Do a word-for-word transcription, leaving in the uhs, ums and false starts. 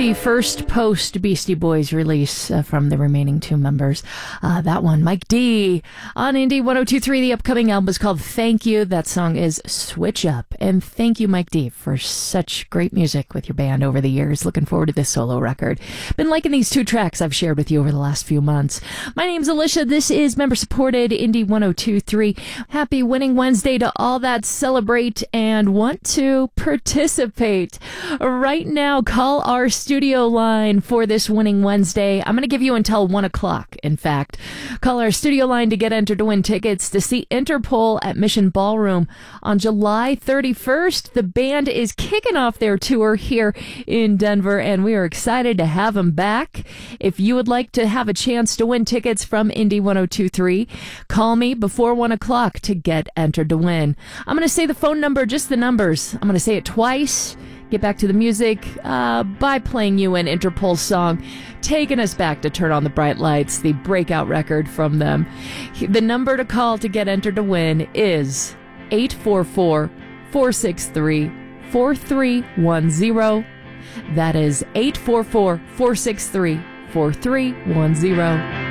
the first post-Beastie Boys release uh, from the remaining two members. Uh, that one, Mike D. on Indie one oh two point three. The upcoming album is called Thank You. That song is Switch Up. And thank you, Mike D, for such great music with your band over the years. Looking forward to this solo record. Been liking these two tracks I've shared with you over the last few months. My name's Alicia. This is member-supported Indie one oh two point three. Happy Winning Wednesday to all that celebrate and want to participate. Right now, call our studio line for this Winning Wednesday. I'm going to give you until one o'clock, in fact. Call our studio line to get entered to win tickets to see Interpol at Mission Ballroom on July thirty-first. The band is kicking off their tour here in Denver, and we are excited to have them back. If you would like to have a chance to win tickets from Indie one oh two point three, call me before one o'clock to get entered to win. I'm going to say the phone number, just the numbers. I'm going to say it twice. Get back to the music uh, by playing you an Interpol song, taking us back to Turn on the Bright Lights, the breakout record from them. The number to call to get entered to win is eight four four, four six three, four three one zero. That is eight four four, four six three, four three one zero.